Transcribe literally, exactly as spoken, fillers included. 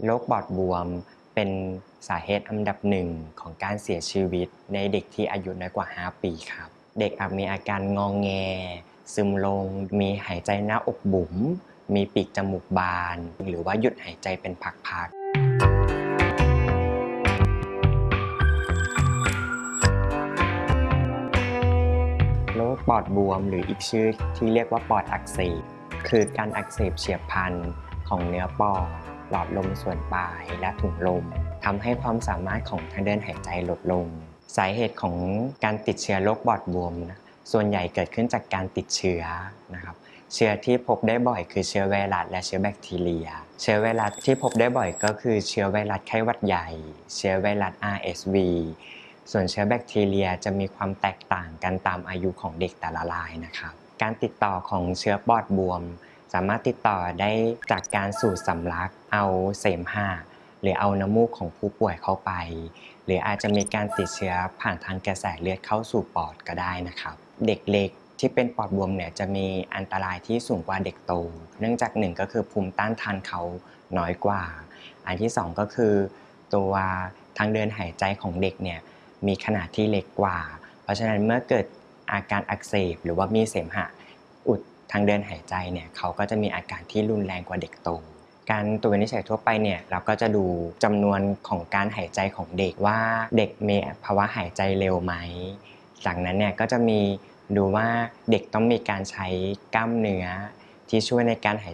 โรคปอดบวมเป็นสาเหตุอันดับหนึ่งของการเสียชีวิตในเด็กที่อายุน้อยกว่าห้าปีครับเด็กอาจมีอาการงอแงซึมลงมีหายใจหน้าอกบุ๋มมีปีกจมูกบานหรือว่าหยุดหายใจเป็นพักๆโรคปอดบวมหรืออีกชื่อที่เรียกว่าปอดอักเสบคือการอักเสบเฉียบพลันของเนื้อปอดหลอดลมส่วนปลายและถุงลมทำให้ความสามารถของทางเดินหายใจลดลงสาเหตุของการติดเชื้อโรคปอดบวมนะส่วนใหญ่เกิดขึ้นจากการติดเชื้อนะครับเชื้อที่พบได้บ่อยคือเชื้อไวรัสและเชื้อแบคทีเรียเชื้อไวรัสที่พบได้บ่อยก็คือเชื้อไวรัสไข้หวัดใหญ่เชื้อไวรัส อาร์ เอส วี ส่วนเชื้อแบคทีเรียจะมีความแตกต่างกันตามอายุของเด็กแต่ละรายนะครับการติดต่อของเชื้อปอดบวมสามารถติดต่อได้จากการสูดสำลักเอาเสมหะหรือเอาน้ำมูกของผู้ป่วยเข้าไปหรืออาจจะมีการติดเชื้อผ่านทางกระแสเลือดเข้าสู่ปอดก็ได้นะครับเด็กเล็กที่เป็นปอดบวมเนี่ยจะมีอันตรายที่สูงกว่าเด็กโตเนื่องจากหนึ่งก็คือภูมิต้านทานเขาน้อยกว่าอันที่สองก็คือตัวทางเดินหายใจของเด็กเนี่ยมีขนาดที่เล็กกว่าเพราะฉะนั้นเมื่อเกิดอาการอักเสบหรือว่ามีเสมหะอุดทางเดินหายใจเนี่ยเขาก็จะมีอาการที่รุนแรงกว่าเด็กโตการตรวจวินิจฉัยทั่วไปเนี่ยเราก็จะดูจำนวนของการหายใจของเด็กว่าเด็กมีภาวะหายใจเร็วไหมจากนั้นเนี่ยก็จะมีดูว่าเด็กต้องมีการใช้กล้ามเนื้อที่ช่วยในการหาย